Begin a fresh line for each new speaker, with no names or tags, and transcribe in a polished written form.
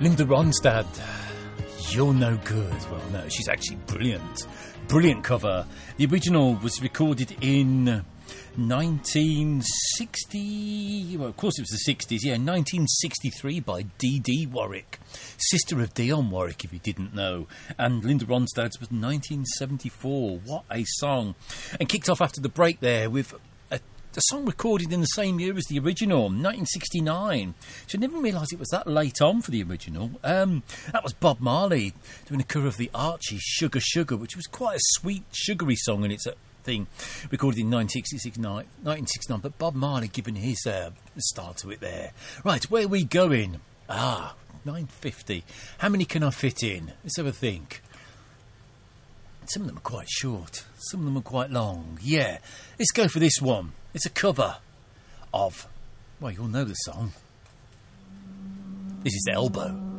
Linda Ronstadt, You're No Good. Well, no, she's actually brilliant. Brilliant cover. The original was recorded in 1960... Well, of course it was the 60s, yeah. 1963 by Dee Dee Warwick. Sister of Dionne Warwick, if you didn't know. And Linda Ronstadt's was 1974. What a song. And kicked off after the break there with... a song recorded in the same year as the original, 1969. So I didn't realise it was that late on for the original. That was Bob Marley doing a cover of the Archie Sugar Sugar, which was quite a sweet, sugary song in its thing, recorded in 1969. But Bob Marley giving his style to it there. Right, where are we going? 9:50. How many can I fit in? Let's have a think. Some of them are quite short. Some of them are quite long. Yeah, let's go for this one. It's a cover of... Well, you'll know the song. This is Elbow.